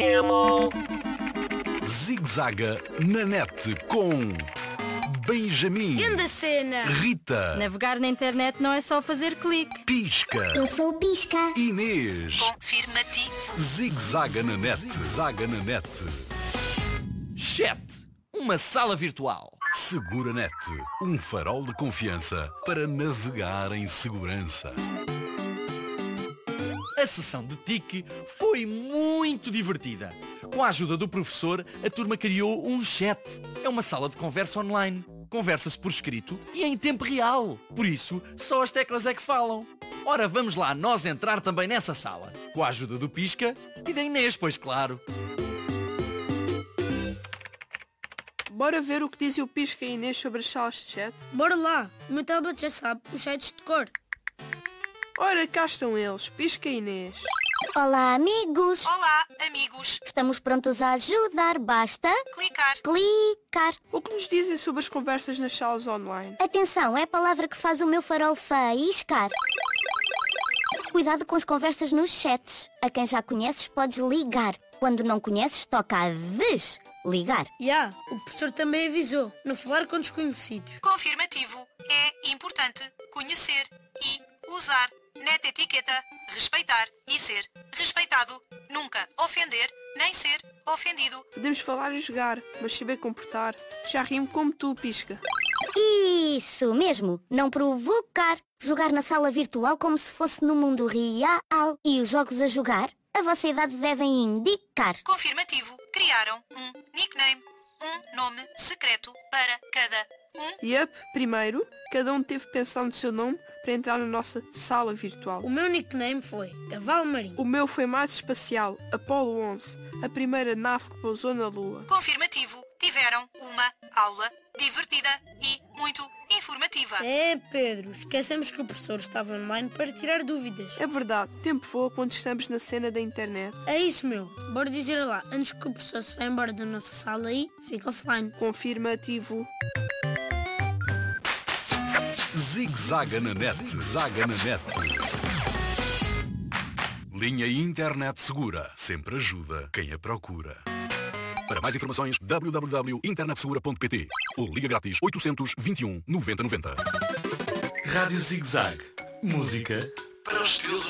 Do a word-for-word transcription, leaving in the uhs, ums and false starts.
Zig-zaga na net com Benjamin, Grande cena! Rita, Navegar na internet não é só fazer clique. Pisca, Eu sou o Pisca. Inês. Confirmativo. Zig-zaga na net, zaga na net. Chat, uma sala virtual. Segura Net, um farol de confiança para navegar em segurança. A sessão de T I C foi muito divertida. Com a ajuda do professor, a turma criou um chat. É uma sala de conversa online. Conversa-se por escrito e em tempo real. Por isso, só as teclas é que falam. Ora, vamos lá nós entrar também nessa sala. Com a ajuda do Pisca e da Inês, pois claro. Bora ver o que dizem o Pisca e a Inês sobre as salas de chat? Bora lá! O meu tablet já sabe os sites de cor. Ora, cá estão eles, Pisca e Inês. Olá, amigos. Olá, amigos. Estamos prontos a ajudar. Basta Clicar. clicar. O que nos dizem sobre as conversas nas salas online? Atenção, é a palavra que faz o meu farol faiscar. Cuidado com as conversas nos chats. A quem já conheces podes ligar. Quando não conheces, toca a desligar. Já, yeah, o professor também avisou. Não falar com desconhecidos. Confirmativo. É importante conhecer e usar net etiqueta, respeitar e ser respeitado. Nunca ofender nem ser ofendido. Podemos falar e jogar, mas saber comportar. Já rimo como tu, Pisca. Isso mesmo, não provocar. Jogar na sala virtual como se fosse no mundo real. E os jogos a jogar, a vossa idade devem indicar. Confirmativo. Criaram um nickname, um nome secreto para cada um. Yep, primeiro, cada um teve pensado no seu nome para entrar na nossa sala virtual. O meu nickname foi Cavalo Marinho. O meu foi mais espacial, Apollo onze, a primeira nave que pousou na Lua. Confirmativo. Tiveram uma aula divertida e muito informativa. É, Pedro, esquecemos que o professor estava online para tirar dúvidas. É verdade, tempo voa quando estamos na cena da internet. É isso, meu. Bora dizer lá, antes que o professor se vá embora da nossa sala aí, fica offline. Confirmativo. Zig-zaga na net, zaga na net. Linha Internet Segura sempre ajuda quem a procura. Para mais informações, w w w ponto internet segura ponto p t ou liga grátis oitocentos, vinte e um, noventa, noventa. Rádio Zig-Zag. Música para os teus